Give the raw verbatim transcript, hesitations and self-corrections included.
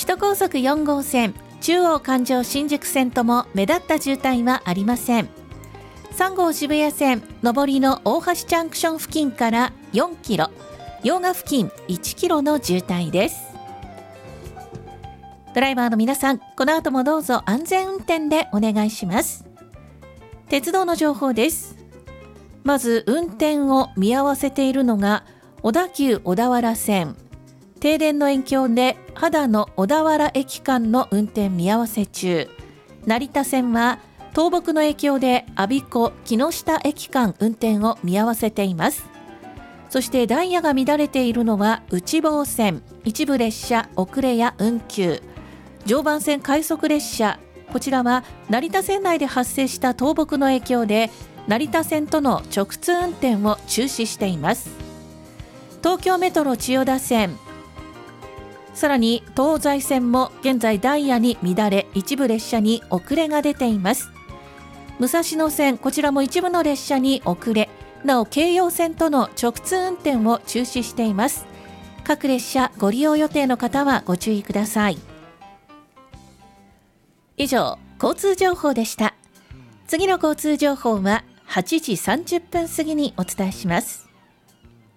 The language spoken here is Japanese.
都高速よん号線中央環状新宿線とも目立った渋滞はありません。さん号渋谷線上りの大橋ジャンクション付近からよんキロ、用賀付近いちキロの渋滞です。ドライバーの皆さん、この後もどうぞ安全運転でお願いします。鉄道の情報です。まず運転を見合わせているのが小田急小田原線、停電の影響で秦野小田原駅間の運転見合わせ中。成田線は倒木の影響で我孫子木下駅間運転を見合わせています。そしてダイヤが乱れているのは内房線、一部列車遅れや運休。常磐線快速列車、こちらは成田線内で発生した倒木の影響で成田線との直通運転を中止しています。東京メトロ千代田線、さらに東西線も現在ダイヤに乱れ、一部列車に遅れが出ています。武蔵野線、こちらも一部の列車に遅れ、なお京葉線との直通運転を中止しています。各列車ご利用予定の方はご注意ください。以上、交通情報でした。次の交通情報ははちじさんじゅっぷん過ぎにお伝えします。